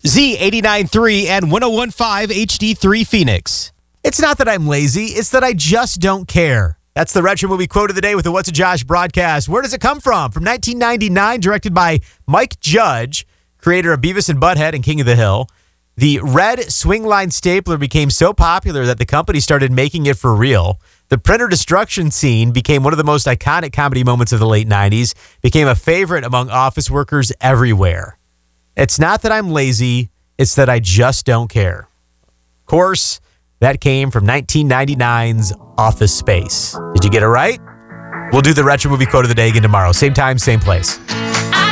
Z89.3 and 101.5 HD3 Phoenix. It's not that I'm lazy, it's that I just don't care. That's the Retro Movie Quote of the Day with the What's a Josh broadcast. Where does it come from? From 1999, directed by Mike Judge, creator of Beavis and Butthead and King of the Hill. The red swing-line stapler became so popular that the company started making it for real. The printer destruction scene became one of the most iconic comedy moments of the late 90s, became a favorite among office workers everywhere. It's not that I'm lazy, it's that I just don't care. Of course, that came from 1999's Office Space. Did you get it right? We'll do the Retro Movie Quote of the Day again tomorrow. Same time, same place.